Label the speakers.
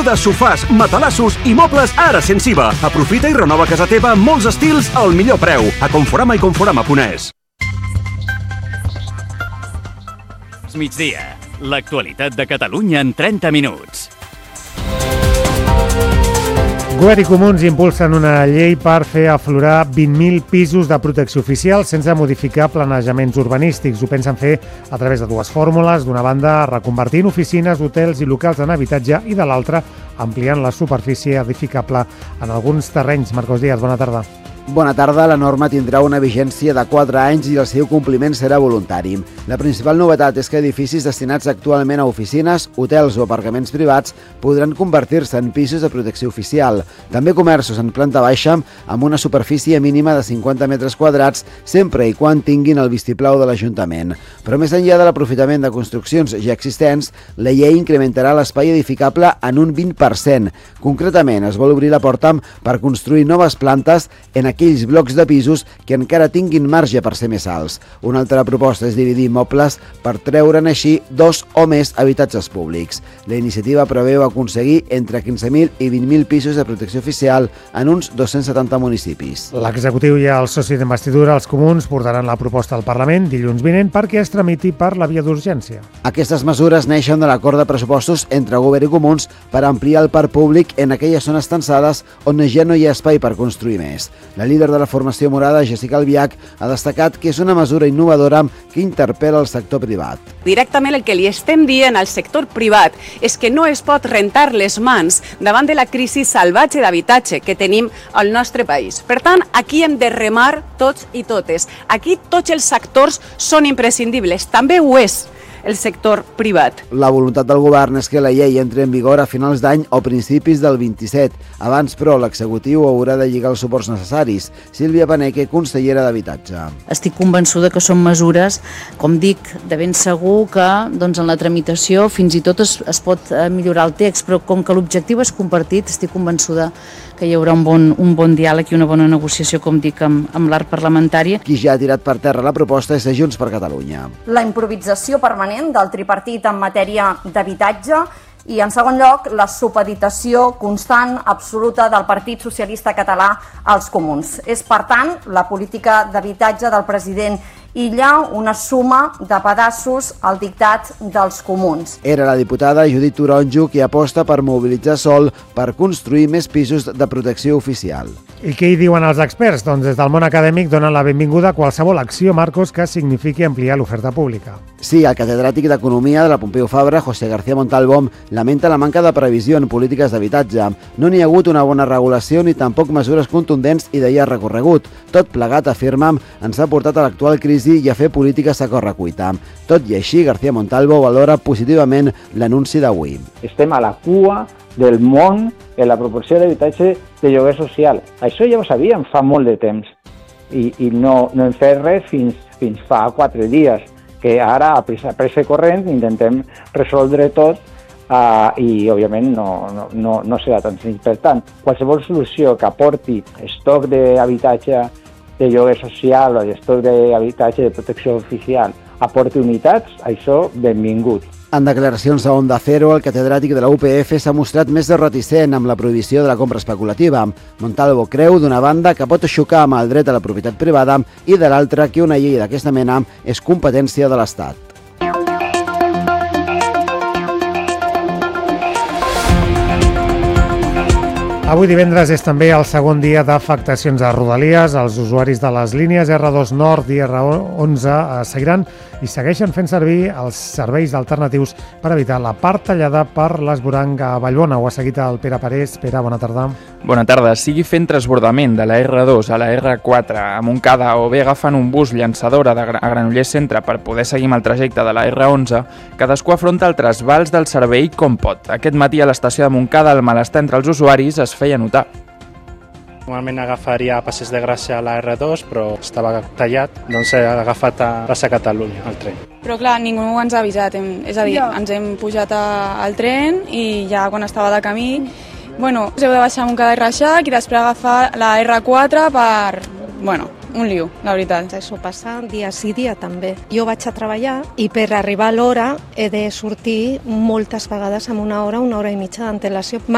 Speaker 1: Làmpada, sofàs, matalassos i mobles ara Sensiva. Aprofita i renova casa teva amb molts estils al millor preu. A Conforama i Conforama.es.
Speaker 2: Migdia. L'actualitat de Catalunya en 30 minuts.
Speaker 3: Govern i Comuns impulsen una llei per fer aflorar 20.000 pisos de protecció oficial sense modificar planejaments urbanístics. Ho pensen fer a través de dues fórmules. D'una banda, reconvertint oficines, hotels i locals en habitatge i de l'altra, ampliant la superfície edificable en alguns terrenys. Marcos Díaz, bona tarda.
Speaker 4: Bona tarda. La norma tindrà una vigència de 4 anys i el seu compliment serà voluntari. La principal novetat és que edificis destinats actualment a oficines, hotels o aparcaments privats podran convertir-se en pisos de protecció oficial. També comerços en planta baixa amb una superfície mínima de 50 metres quadrats sempre i quan tinguin el vistiplau de l'Ajuntament. Però més enllà de l'aprofitament de construccions ja existents, la llei incrementarà l'espai edificable en un 20%. Concretament, es vol obrir la porta per construir noves plantes en aquells blocs de pisos que encara tinguin marge per ser més alts. Una altra proposta és dividir immobles per treure'n així 2 o més habitatges públics. La iniciativa preveu aconseguir entre 15.000 i 20.000 pisos de protecció oficial en uns 270 municipis.
Speaker 3: L'executiu i el soci d'investidura, els comuns, portaran la proposta al Parlament dilluns vinent perquè es tramiti per la via d'urgència.
Speaker 4: Aquestes mesures neixen de l'acord de pressupostos entre Govern i Comuns per ampliar el parc públic en aquelles zones tensades on ja no hi ha espai per construir més. La líder de la formació morada, Jessica Albiach, ha destacat que és una mesura innovadora que interpel·la el sector privat.
Speaker 5: Directament el que li estem dient al sector privat és que no es pot rentar les mans davant de la crisi salvatge d'habitatge que tenim al nostre país. Per tant, aquí hem de remar tots i totes. Aquí tots els sectors són imprescindibles. També ho és el sector privat.
Speaker 4: La voluntat del govern és que la llei entri en vigor a finals d'any o principis del 27. Abans, però, l'executiu haurà de lligar els suports necessaris. Sílvia Paneque, consellera d'Habitatge.
Speaker 6: Estic convençuda que són mesures, com dic, de ben segur que en la tramitació fins i tot es pot millorar el text, però com que l'objectiu és compartit, estic convençuda que hi haurà un bon diàleg i una bona negociació, com dic, amb l'art parlamentari.
Speaker 4: Qui ja ha tirat per terra la proposta és Junts per Catalunya.
Speaker 7: La improvisació permanent del tripartit en matèria d'habitatge i, en segon lloc, la supeditació constant, absoluta del Partit Socialista Català als comuns. És, per tant, la política d'habitatge del president Illa una suma de pedaços al dictat dels comuns.
Speaker 4: Era la diputada Judit Toronjo qui aposta per mobilitzar sòl per construir més pisos de protecció oficial.
Speaker 3: I què hi diuen els experts? Doncs des del món acadèmic donen la benvinguda a qualsevol acció, Marcos, que signifiqui ampliar l'oferta pública.
Speaker 4: Sí, el catedràtic d'Economia de la Pompeu Fabra, José García Montalvo, lamenta la manca de previsió en polítiques d'habitatge. No n'hi ha hagut una bona regulació ni tampoc mesures contundents i de llarg recorregut. Tot plegat, afirma, ens ha portat a l'actual crisi i a fer polítiques a correcuita. Tot i així, García Montalvo valora positivament l'anunci d'avui.
Speaker 8: Estem a la cua del món en la proporció d'habitatge de lloguer social. Això ja ho sabíem fa molt de temps i no hem fet res fins fa 4 dies, que ara a pressa corrent intentem resoldre tot i òbviament no serà tan senzill. Per tant, qualsevol solució que aporti estoc d'habitatge de lloguer social o estoc d'habitatge de protecció oficial aporti unitats, això benvingut.
Speaker 4: En declaracions a Onda Cero, el catedràtic de la UPF s'ha mostrat més reticent amb la prohibició de la compra especulativa. Montalvo creu, d'una banda, que pot xocar amb el dret a la propietat privada i de l'altra que una llei d'aquesta mena és competència de l'Estat.
Speaker 3: Avui divendres és també el segon dia d'afectacions a Rodalies. Els usuaris de les línies R2 Nord i R11 seguiran i segueixen fent servir els serveis alternatius per evitar la part tallada per l'esvoranc a Vallbona. Ho ha seguit el Pere Parés. Pere, bona tarda.
Speaker 9: Bona tarda. Sigui fent transbordament de la R2 a la R4 a Montcada o bé agafant un bus llançadora a Granollers Centre per poder seguir amb el trajecte de la R11, cadascú afronta el trasbals del servei com pot. Aquest matí a l'estació de Montcada el malestar entre els usuaris es feia notar.
Speaker 10: Normalment agafaria a Passeig de Gràcia a la R2, però estava tallat, doncs he agafat a Plaça Catalunya, el tren.
Speaker 11: Però clar, ningú ens ha avisat, és a dir, ens hem pujat al tren i ja quan estava de camí, heu de baixar a Montcada i Reixac i després agafar la R4 per, un liu, la veritat.
Speaker 12: Això passa dia sí, dia també. Jo vaig a treballar i per arribar a l'hora he de sortir moltes vegades amb una hora i mitja d'antelació.